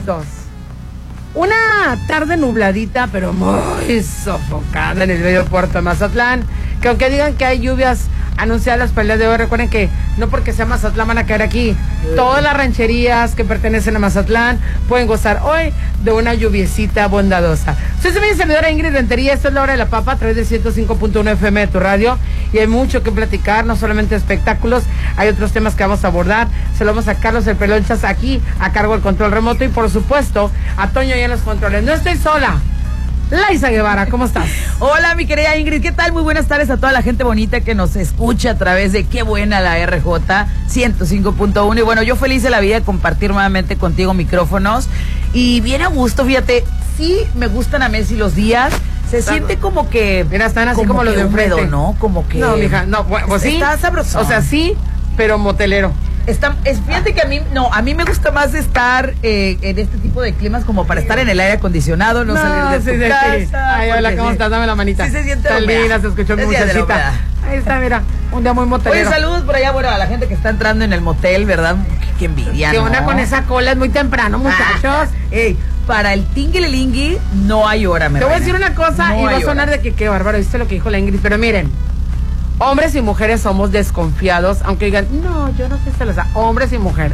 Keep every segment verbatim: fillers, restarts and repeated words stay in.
minutos. Una tarde nubladita, pero muy sofocada en el medio puerto de Mazatlán. Que aunque digan que hay lluvias anunciadas para el día de hoy, recuerden que no porque sea Mazatlán van a caer aquí. Todas las rancherías que pertenecen a Mazatlán pueden gozar hoy de una lluviecita bondadosa. Soy su servidora Ingrid Rentería, esta es la hora de la papa a través de ciento cinco punto uno F M de tu radio. Y hay mucho que platicar, no solamente espectáculos, hay otros temas que vamos a abordar. Se lo vamos a Carlos el Pelonchas aquí, a cargo del control remoto. Y por supuesto, a Toño y en los controles. No estoy sola. Laisa Guevara, ¿cómo estás? Hola, mi querida Ingrid, ¿qué tal? Muy buenas tardes a toda la gente bonita que nos escucha a través de Qué Buena la R J ciento cinco punto uno. Y bueno, yo feliz de la vida de compartir nuevamente contigo micrófonos. Y bien a gusto, fíjate, sí me gustan a Messi los días. Se está, siente como que... Mira, están así como, como los de enfrente, ¿no? Como que... No, mija, no, pues sí. Está sabroso. O sea, sí, pero motelero. Está, es, fíjate que a mí, no, a mí me gusta más estar eh, en este tipo de climas como para estar en el aire acondicionado, no, no salir de sí, tu sí, casa. Sí. Ay, hola, ¿cómo sí. estás? Dame la manita. Sí se siente Tan linda, se escuchó mi muchachita. Ahí está, mira, un día muy motelero. Oye, saludos por allá, bueno, a la gente que está entrando en el motel, ¿verdad? Qué, qué envidia, ¿Qué ¿no? onda con esa cola? Es muy temprano, muchachos. Ah, ey, para el tinguililingui no hay hora, me Te voy a decir una cosa no y va a sonar hora. de que qué bárbaro, ¿viste lo que dijo la Ingrid? Pero miren, hombres y mujeres somos desconfiados, aunque digan, no, yo no soy celosa. Hombres y mujeres.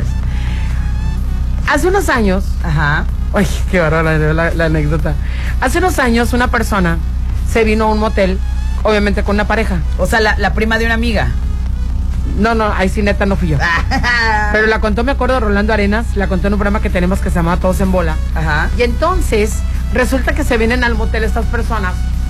Hace unos años, ajá, uy, qué bárbaro la, la, la anécdota. Hace unos años una persona se vino a un motel, obviamente con una pareja. O sea, la, la prima de una amiga. No, no, ahí sí neta no fui yo. Pero la contó, me acuerdo, Rolando Arenas, la contó en un programa que tenemos que se llama Todos en Bola. Ajá. Y entonces, resulta que se vienen al motel estas personas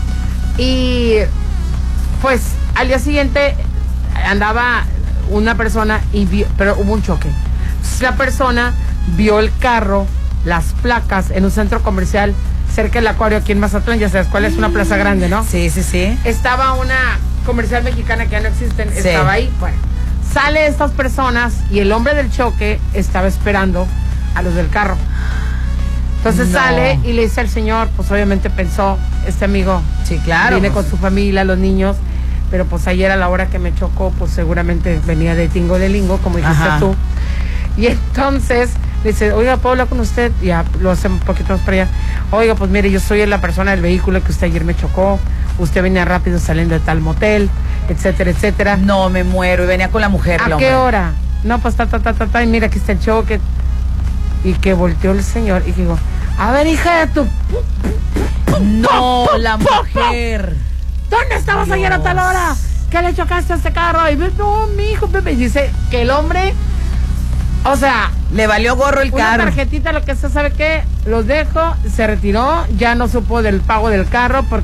y pues al día siguiente andaba una persona y vio, pero hubo un choque. Entonces la persona vio el carro, las placas en un centro comercial cerca del Acuario aquí en Mazatlán, ya sabes cuál es, una plaza grande, ¿no? Sí, sí, sí. Estaba una comercial mexicana que ya no existen, sí. Estaba ahí, bueno, sale estas personas y el hombre del choque estaba esperando a los del carro. Entonces no. Sale y le dice al señor, pues obviamente pensó, este amigo, sí, claro, viene pues, con su familia, los niños, pero pues ayer a la hora que me chocó, pues seguramente venía de Tingo de Lingo, como dijiste Ajá. tú. Y entonces le dice, oiga, ¿puedo hablar con usted? Ya lo hace un poquito más para allá. Oiga, pues mire, yo soy la persona del vehículo que usted ayer me chocó. Usted venía rápido saliendo de tal motel, etcétera, etcétera. No, me muero. Y venía con la mujer. ¿A qué hora? No, pues ta, ta, ta, ta, ta, y mira, aquí está el choque. Y que volteó el señor y dijo, a ver, hija de tu... No, la mujer. ¿Dónde estabas Dios. Ayer a tal hora? ¿Qué le chocaste a este carro? Y no, mi hijo, Pepe. Y dice que el hombre, o sea, le valió gorro el una carro. Una tarjetita, lo que se sabe que los dejo, se retiró, ya no supo del pago del carro porque